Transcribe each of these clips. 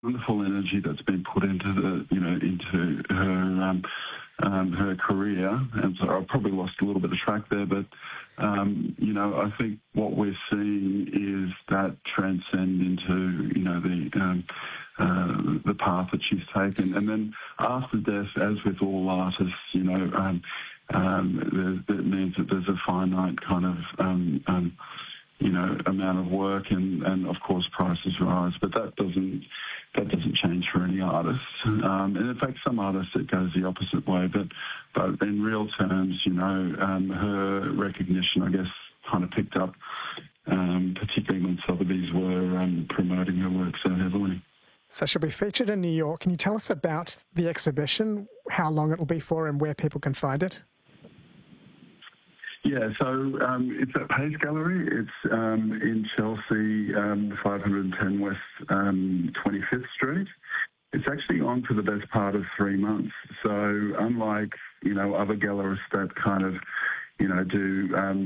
wonderful energy that's been put into into her career, and so I probably lost a little bit of track there, but I think what we're seeing is that transcend into the path that she's taken, and then after death, as with all artists, that means that there's a finite kind of amount of work, and of course prices rise, but that doesn't change for any artist. And in fact, some artists it goes the opposite way. But in real terms, her recognition, I guess, kind of picked up, particularly when Sotheby's were promoting her work so heavily. So she'll be featured in New York. Can you tell us about the exhibition, how long it will be for, and where people can find it? Yeah, so it's at Pace Gallery. It's in Chelsea, 510 West 25th Street. It's actually on for the best part of 3 months. So unlike, other gallerists that kind of, do,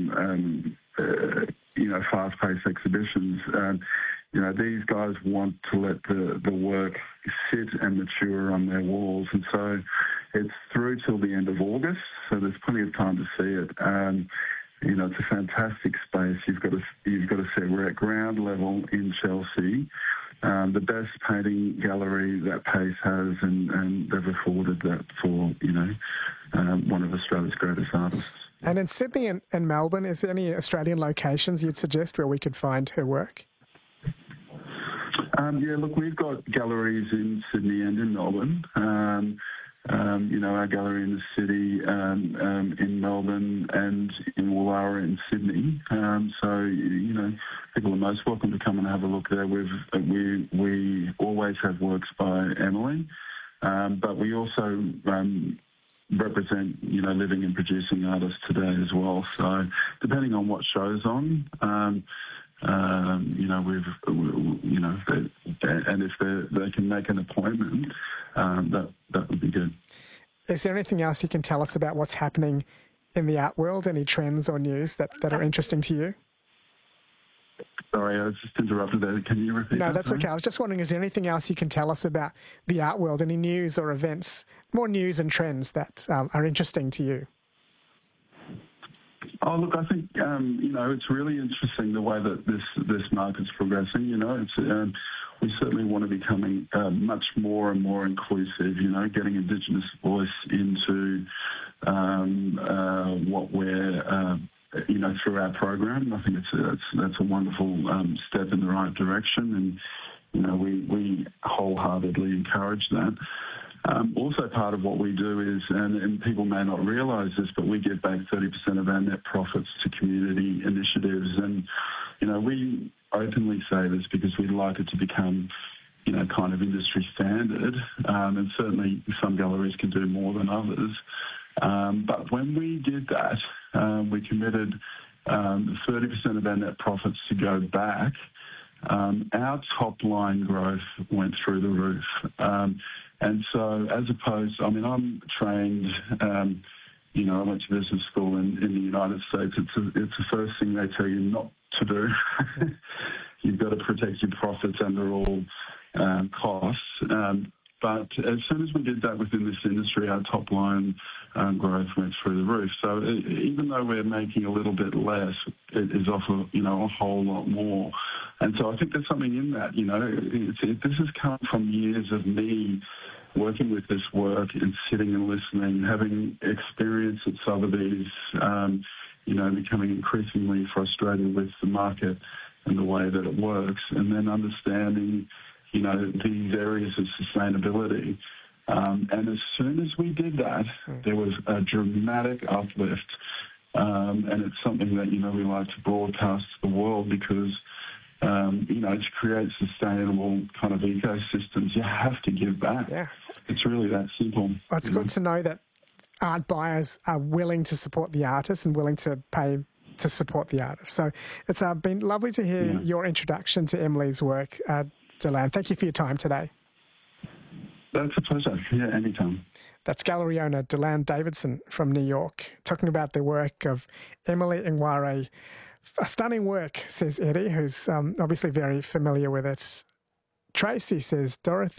fast-paced exhibitions, these guys want to let the work sit and mature on their walls. And so it's through till the end of August, so there's plenty of time to see it. It's a fantastic space. You've got to see we're at ground level in Chelsea, the best painting gallery that Pace has, and they've afforded that for one of Australia's greatest artists. And in Sydney and Melbourne, is there any Australian locations you'd suggest where we could find her work? Look, we've got galleries in Sydney and in Melbourne. Our gallery in the city, in Melbourne, and in Woollahra in Sydney. People are most welcome to come and have a look there. We always have works by Emily, but we also represent, living and producing artists today as well. So depending on what show's on, and if they can make an appointment, that would be good. Is there anything else you can tell us about what's happening in the art world? Any trends or news that are interesting to you? Sorry, I was just interrupted there. Can you repeat that? No, that's okay. I was just wondering, is there anything else you can tell us about the art world? Any news or events, more news and trends that are interesting to you? Oh, look, I think, it's really interesting the way that this market's progressing. We certainly want to be becoming much more and more inclusive, getting Indigenous voice into what we're, through our program. I think that's a wonderful step in the right direction, and, we wholeheartedly encourage that. Also part of what we do is, and people may not realise this, but we give back 30% of our net profits to community initiatives. And, we openly say this because we'd like it to become, kind of industry standard. And certainly some galleries can do more than others. But when we did that, we committed 30% of our net profits to go back. Our top line growth went through the roof. And so as opposed, I'm trained, I went to business school in the United States. It's the first thing they tell you not to do. You've got to protect your profits under all costs. But as soon as we did that within this industry, our top line growth went through the roof. So even though we're making a little bit less, it is off a whole lot more. And so I think there's something in that. This has come from years of me working with this work and sitting and listening, having experience at Sotheby's, becoming increasingly frustrated with the market and the way that it works, and then understanding, these areas of sustainability. And as soon as we did that, there was a dramatic uplift. And it's something that, we like to broadcast to the world because, to create sustainable kind of ecosystems, you have to give back. Yeah. It's really that simple. Well, it's good to know that art buyers are willing to support the artists and willing to pay to support the artists. So it's been lovely to hear your introduction to Emily's work, Deland. Thank you for your time today. That's a pleasure. Yeah, anytime. That's gallery owner Deland Davidson from New York, talking about the work of Emily Ngware. A stunning work, says Eddie, who's obviously very familiar with it. Tracy says, Dorothy,